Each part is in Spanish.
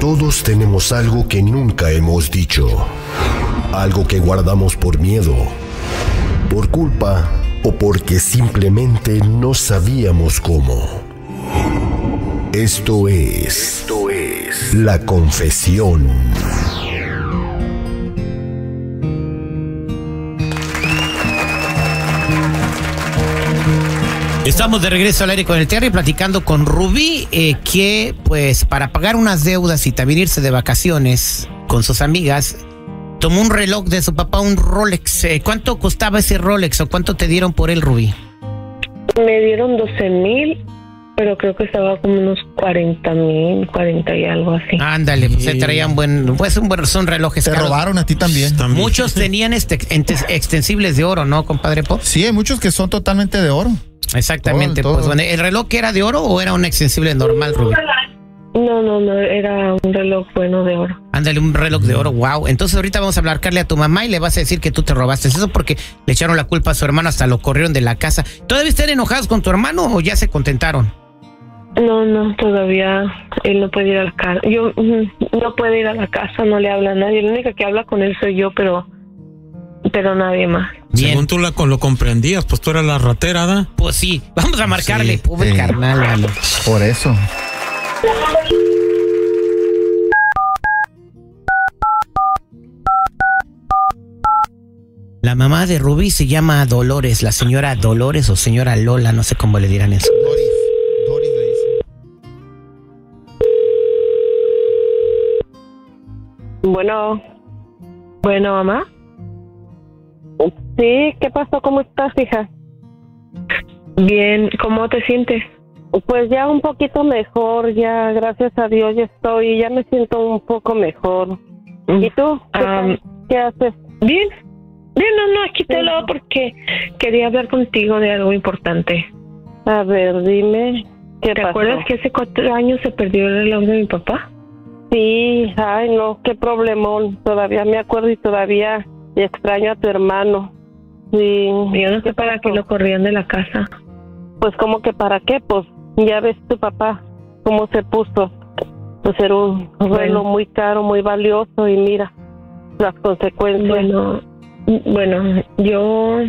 Todos tenemos algo que nunca hemos dicho. Algo que guardamos por miedo, por culpa o porque simplemente no sabíamos cómo. Esto es La Confesión. Estamos de regreso al aire con el Terry, platicando con Rubí, que pues para pagar unas deudas y también irse de vacaciones con sus amigas, tomó un reloj de su papá, un Rolex. ¿Cuánto costaba ese Rolex o cuánto te dieron por él, Rubí? Me dieron 12,000, pero creo que estaba como unos 40,000, 40 y algo así. Ándale, pues se traían son relojes Te caros. robaron a ti también. Muchos tenían extensibles de oro, ¿no, compadre Pop? Sí, hay muchos que son totalmente de oro. Exactamente, Todo. Pues bueno, ¿el reloj era de oro o era un extensible normal, Rubí? No, era un reloj bueno de oro. Ándale, un reloj de oro, wow. Entonces ahorita vamos a hablarle a tu mamá y le vas a decir que tú te robaste eso porque le echaron la culpa a su hermano, hasta lo corrieron de la casa. ¿Todavía están enojados con tu hermano o ya se contentaron? No, todavía él no puede ir a la casa. No puede ir a la casa, no le habla a nadie. La única que habla con él soy yo, pero nadie más. Bien. Según tú lo comprendías, pues tú eras la ratera, ¿da? Pues sí, vamos a marcarle, Sí, pobre sí. carnal, vale. Por eso. La mamá de Rubí se llama Dolores, la señora Dolores o señora Lola, no sé cómo le dirán eso. Doris le dice. Bueno, mamá. Sí, ¿qué pasó? ¿Cómo estás, hija? Bien, ¿cómo te sientes? Pues ya un poquito mejor, ya gracias a Dios ya me siento un poco mejor. ¿Y tú? ¿Qué haces? Bien, no, aquí te hablaba porque quería hablar contigo de algo importante. A ver, dime, ¿qué ¿Te pasó? acuerdas que hace 4 años se perdió el reloj de mi papá? Sí, ay no, qué problemón, todavía me acuerdo y todavía extraño a tu hermano. Sí. Yo no sé para qué lo corrían de la casa. Pues como que para qué, pues ya ves tu papá cómo se puso. Pues era un reloj muy caro, muy valioso y mira las consecuencias. Bueno, yo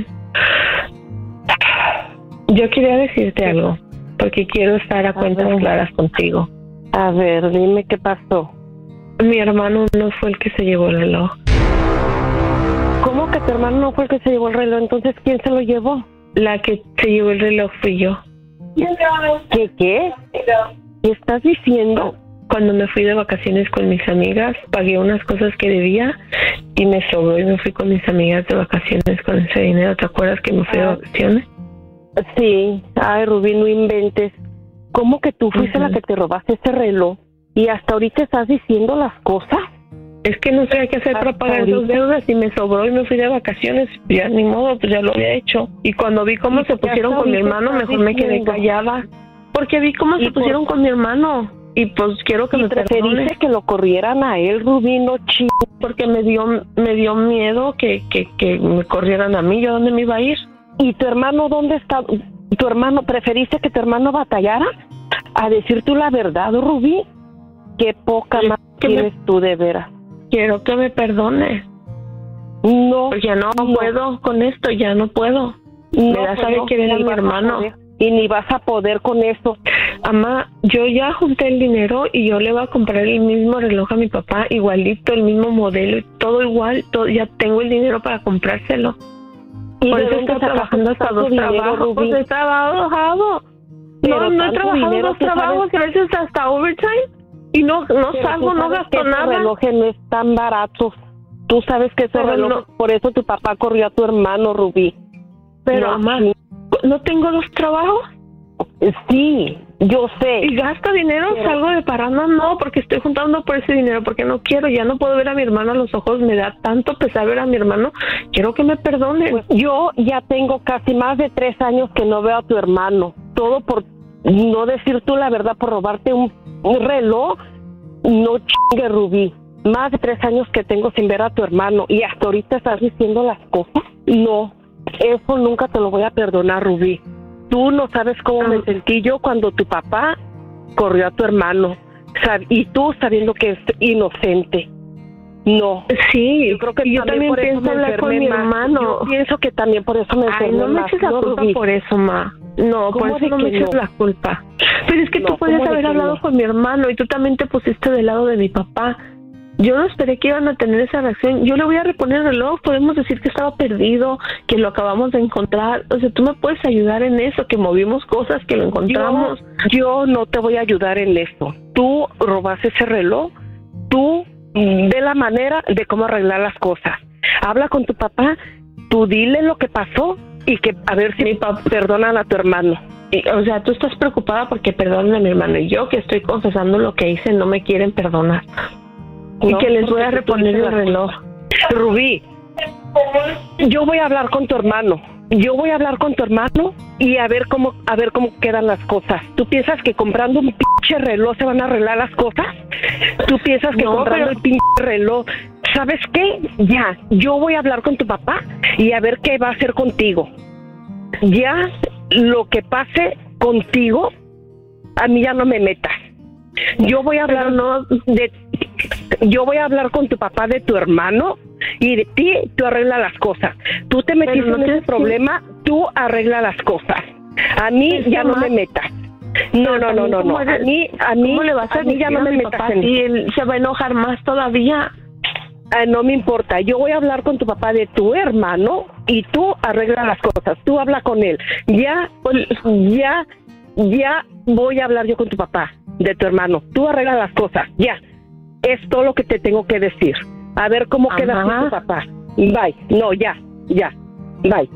quería decirte algo, porque quiero estar a cuentas claras contigo. A ver, dime qué pasó. Mi hermano no fue el que se llevó el reloj. ¿Cómo que tu hermano no fue el que se llevó el reloj? Entonces, ¿quién se lo llevó? La que se llevó el reloj fui yo. ¿Qué? ¿Qué estás diciendo? Cuando me fui de vacaciones con mis amigas, pagué unas cosas que debía y me sobró y me fui con mis amigas de vacaciones con ese dinero. ¿Te acuerdas que me fui de vacaciones? Sí. Ay, Rubí, no inventes. ¿Cómo que tú fuiste la que te robaste ese reloj? ¿Y hasta ahorita estás diciendo las cosas? Es que no sabía qué hacer para pagar esas deudas y me sobró y me fui de vacaciones. Ya ni modo, pues ya lo había hecho. Y cuando vi cómo se pusieron con mi hermano, mejor me quedé callada. Porque vi cómo se pusieron con mi hermano. Y pues quiero que me perdone. ¿Preferiste que lo corrieran a él, Rubí, no Porque me dio miedo que me corrieran a mí. ¿Yo dónde me iba a ir? ¿Y tu hermano dónde está? ¿Tu hermano, preferiste que tu hermano batallara a decir tú la verdad, Rubí? Qué poca más tienes tú, de veras. Quiero que me perdone. No. Pues ya no puedo con esto, ya no puedo. Me da saber que era mi hermano. Y ni vas a poder con eso. Mamá, yo ya junté el dinero y yo le voy a comprar el mismo reloj a mi papá, igualito, el mismo modelo, todo igual, ya tengo el dinero para comprárselo. ¿Y por de eso dónde estoy trabajando hasta 2 trabajos. Pues he trabajado. No he trabajado 2 trabajos, a veces hasta overtime. Y no salgo, no gasto nada. Esos relojes no están baratos. Tú sabes que ese reloj, por eso tu papá corrió a tu hermano, Rubí. Pero, mamá, ¿no tengo 2 trabajos? Sí, yo sé. ¿Y gasto dinero? ¿Salgo de parranda? No, porque estoy juntando por ese dinero, porque no quiero, ya no puedo ver a mi hermano a los ojos, me da tanto pesar ver a mi hermano, quiero que me perdonen. Pues yo ya tengo casi más de 3 años que no veo a tu hermano, todo por no decir tú la verdad, por robarte un reloj. No chingue, Rubí, más de 3 años que tengo sin ver a tu hermano y hasta ahorita estás diciendo las cosas. No, eso nunca te lo voy a perdonar, Rubí. Tú no sabes cómo me sentí yo cuando tu papá corrió a tu hermano. Y tú sabiendo que es inocente. No. Sí, Yo creo que yo también por eso pienso me hablar con mi enfermé más. hermano. Yo pienso que también por eso me Ay, enfermé no me más. eches la No, culpa Rubí. por eso, ma. No, por ¿Cómo eso de no me que eches no? la culpa. Pero es que No, tú podías ¿cómo de haber que hablado no? con mi hermano y tú también te pusiste del lado de mi papá. Yo no esperé que iban a tener esa reacción. Yo le voy a reponer el reloj. Podemos decir que estaba perdido, que lo acabamos de encontrar. O sea, tú me puedes ayudar en eso, que movimos cosas, que lo encontramos. Yo no te voy a ayudar en eso. Tú robaste ese reloj. Tú ve la manera de cómo arreglar las cosas. Habla con tu papá. Tú dile lo que pasó y que a ver si perdonan a tu hermano. O sea, tú estás preocupada porque perdonen a mi hermano. Y yo que estoy confesando lo que hice, no me quieren perdonar. Y No, que les voy porque a tú reponer tuviste el la reloj. Rubí, yo voy a hablar con tu hermano. Yo voy a hablar con tu hermano y a ver cómo quedan las cosas. ¿Tú piensas que comprando un pinche reloj se van a arreglar las cosas? ¿Tú piensas que No, comprando pero- el pinche reloj? ¿Sabes qué? Ya, yo voy a hablar con tu papá y a ver qué va a hacer contigo. Ya, lo que pase contigo, a mí ya no me metas. Yo voy a hablar yo voy a hablar con tu papá de tu hermano y de ti tú arreglas las cosas. Tú te metiste no en ese tienes que- problema, tú arreglas las cosas. A mí Es que, ya no ma, me metas. No. ¿Cómo A eres- mí ¿Cómo le vas a mí ya decir no a me mi metas papá en y él se va a enojar más todavía? No me importa, yo voy a hablar con tu papá de tu hermano y tú arreglas las cosas, tú habla con él. Ya voy a hablar yo con tu papá de tu hermano, tú arreglas las cosas, ya. Es todo lo que te tengo que decir. A ver cómo queda con tu papá. Bye, no, ya, bye.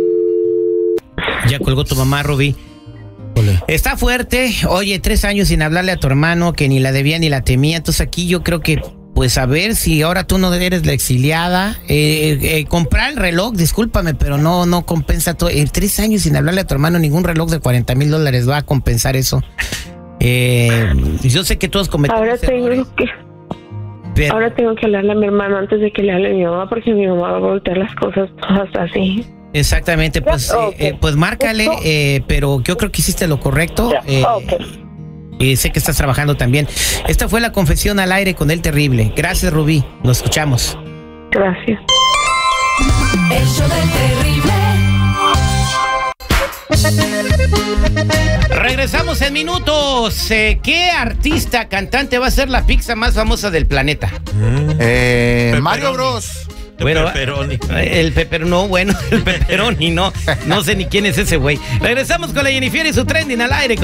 Ya colgó tu mamá, Rubí. Está fuerte. Oye, 3 años sin hablarle a tu hermano, que ni la debía ni la temía. Entonces aquí yo creo que, pues a ver si ahora tú no eres la exiliada. Comprar el reloj, discúlpame, pero no compensa todo. 3 años sin hablarle a tu hermano, ningún reloj de $40,000 va a compensar eso. Yo sé que todos cometemos Ahora errores, tengo que hablarle a mi hermano antes de que le hable a mi mamá, porque mi mamá va a voltear las cosas todas así. Exactamente, pues, Ok. pues márcale, pero yo creo que hiciste lo correcto. Sé que estás trabajando también. Esta fue la confesión al aire con El Terrible. Gracias, Rubí. Nos escuchamos. Gracias. El show del terrible. Regresamos en minutos. ¿Qué artista cantante va a ser la pizza más famosa del planeta? Mario Bros. Bueno, Pepperoni. el pepperoni no sé ni quién es ese güey. Regresamos con la Jennifer y su trending al aire.